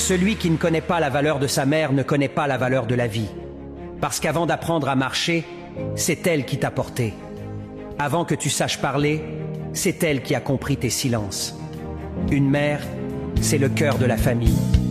Celui qui ne connaît pas la valeur de sa mère ne connaît pas la valeur de la vie. Parce qu'avant d'apprendre à marcher, c'est elle qui t'a porté. Avant que tu saches parler, c'est elle qui a compris tes silences. Une mère, c'est le cœur de la famille.